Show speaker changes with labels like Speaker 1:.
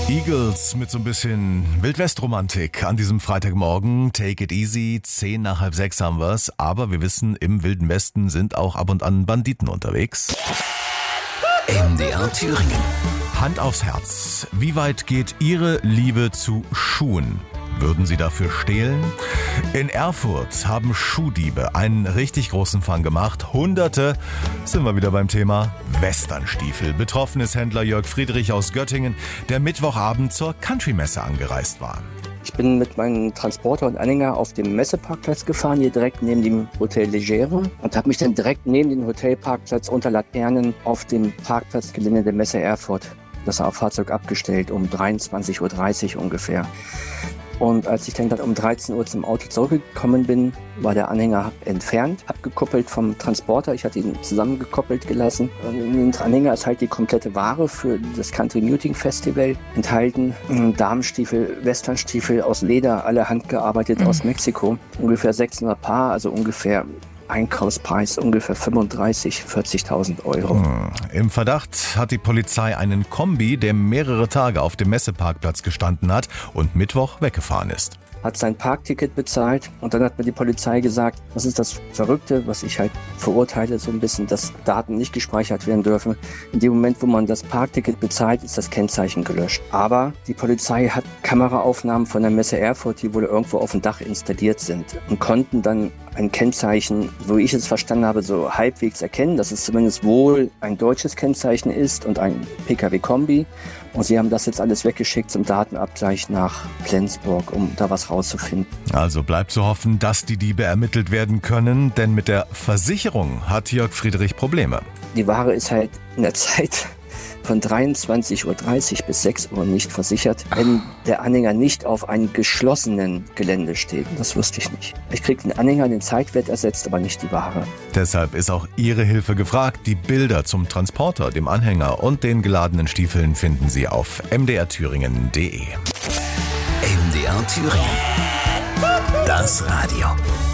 Speaker 1: Eagles mit so ein bisschen Wildwest-Romantik an diesem Freitagmorgen. Take it easy, 5:10 haben wir's. Aber wir wissen, im Wilden Westen sind auch ab und an Banditen unterwegs.
Speaker 2: MDR Thüringen.
Speaker 1: Hand aufs Herz. Wie weit geht Ihre Liebe zu Schuhen? Würden Sie dafür stehlen? In Erfurt haben Schuhdiebe einen richtig großen Fang gemacht. Hunderte, sind wir wieder beim Thema Westernstiefel. Betroffen ist Händler Jörg Friedrich aus Göttingen, der Mittwochabend zur Country-Messe angereist war.
Speaker 3: Ich bin mit meinem Transporter und Anhänger auf dem Messeparkplatz gefahren, hier direkt neben dem Hotel Legere, und habe mich dann direkt neben dem Hotelparkplatz unter Laternen auf dem Parkplatzgelände der Messe Erfurt das Fahrzeug abgestellt, um 23:30 Uhr ungefähr. Und als ich dann um 13 Uhr zum Auto zurückgekommen bin, war der Anhänger entfernt, abgekuppelt vom Transporter. Ich hatte ihn zusammengekoppelt gelassen. Und in den Anhänger ist halt die komplette Ware für das Country Muting Festival enthalten. Damenstiefel, Westernstiefel aus Leder, alle handgearbeitet aus Mexiko. Ungefähr 600 Paar, also ungefähr Einkaufspreis ungefähr 35.000, 40.000 Euro.
Speaker 1: Im Verdacht hat die Polizei einen Kombi, der mehrere Tage auf dem Messeparkplatz gestanden hat und Mittwoch weggefahren ist.
Speaker 3: Hat sein Parkticket bezahlt und dann hat mir die Polizei gesagt, das ist das Verrückte, was ich halt verurteile so ein bisschen, dass Daten nicht gespeichert werden dürfen. In dem Moment, wo man das Parkticket bezahlt, ist das Kennzeichen gelöscht. Aber die Polizei hat Kameraaufnahmen von der Messe Erfurt, die wohl irgendwo auf dem Dach installiert sind und konnten dann ein Kennzeichen, so ich es verstanden habe, so halbwegs erkennen, dass es zumindest wohl ein deutsches Kennzeichen ist und ein Pkw-Kombi. Und sie haben das jetzt alles weggeschickt zum Datenabgleich nach Flensburg, um da was rauszufinden.
Speaker 1: Also bleibt zu hoffen, dass die Diebe ermittelt werden können, denn mit der Versicherung hat Jörg Friedrich Probleme.
Speaker 3: Die Ware ist halt in der Zeit von 23:30 Uhr bis 6 Uhr nicht versichert, wenn der Anhänger nicht auf einem geschlossenen Gelände steht. Das wusste ich nicht. Ich kriege den Anhänger, den Zeitwert ersetzt, aber nicht die Ware.
Speaker 1: Deshalb ist auch Ihre Hilfe gefragt. Die Bilder zum Transporter, dem Anhänger und den geladenen Stiefeln finden Sie auf mdrthüringen.de.
Speaker 2: MDR Thüringen. Das Radio.